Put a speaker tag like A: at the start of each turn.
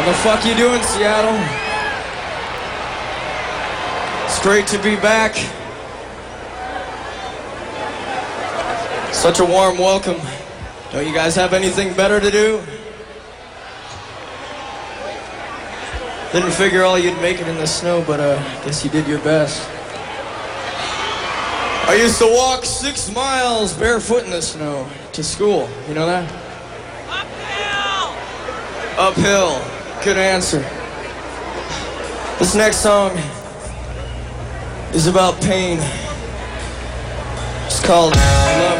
A: How the fuck you doing, Seattle? It's great to be back. Such a warm welcome. Don't you guys have anything better to do? Didn't figure all you'd make it in the snow, but guess you did your best. I used to walk 6 miles barefoot in the snow to school. You know that? Uphill. Good answer. This next song is about pain. It's called Love.